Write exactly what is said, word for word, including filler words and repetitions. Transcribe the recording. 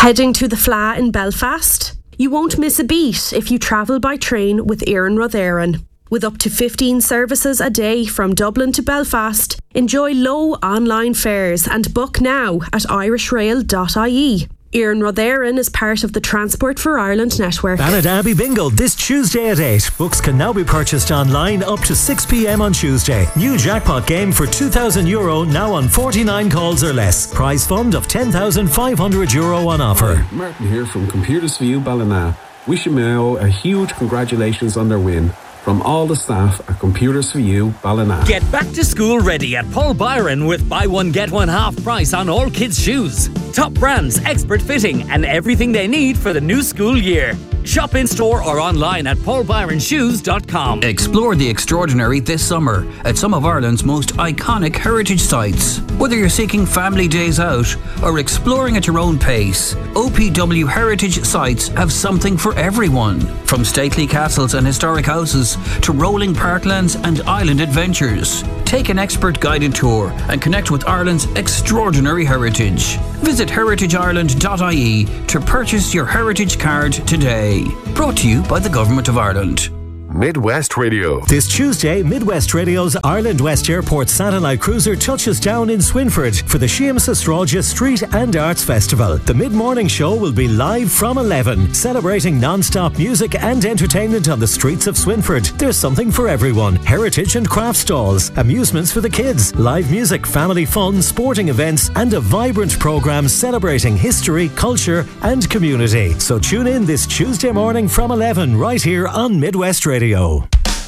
Heading to the Fleadh in Belfast? You won't miss a beat if you travel by train with Éireann Rud Éireann. With up to fifteen services a day from Dublin to Belfast, enjoy low online fares and book now at irish rail dot I E. Éireann Rud Éireann is part of the Transport for Ireland network. Bannadabbey Bingo this Tuesday at eight. Books can now be purchased online up to six p m on Tuesday. New jackpot game for two thousand euro now on forty-nine calls or less. Prize fund of ten thousand five hundred euro on offer. Hi, Martin here from Computers for You Ballina. Wishing Mayo a huge congratulations on their win. From all the staff at Computers for You Ballina. Get back to school ready at Paul Byron with buy one get one half price on all kids' shoes. Top brands, expert fitting and everything they need for the new school year. Shop in store or online at paul byron shoes dot com. Explore the extraordinary this summer at some of Ireland's most iconic heritage sites. Whether you're seeking family days out or exploring at your own pace, O P W Heritage Sites have something for everyone. From stately castles and historic houses to rolling parklands and island adventures. Take an expert guided tour and connect with Ireland's extraordinary heritage. Visit heritage ireland dot I E to purchase your heritage card today. Brought to you by the Government of Ireland. Midwest Radio. This Tuesday, Midwest Radio's Ireland West Airport satellite cruiser touches down in Swinford for the Seamus Astrologia Street and Arts Festival. The mid-morning show will be live from eleven, celebrating non-stop music and entertainment on the streets of Swinford. There's something for everyone. Heritage and craft stalls, amusements for the kids, live music, family fun, sporting events, and a vibrant programme celebrating history, culture, and community. So tune in this Tuesday morning from eleven, right here on Midwest Radio.